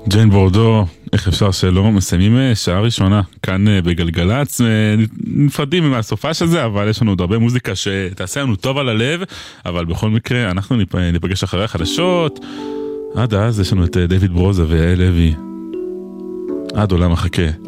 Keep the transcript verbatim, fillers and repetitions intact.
ג'יין בורדו, איך אפשר שלא, מסיימים שעה ראשונה כאן בגלגלץ, נפרדים מהסופה של זה, אבל יש לנו עוד הרבה מוזיקה שתעשה לנו טוב על הלב, אבל בכל מקרה אנחנו ניפגש אחרי החדשות. עד אז יש לנו את דיוויד ברוזה ויעל לוי. עד עולם מחכה.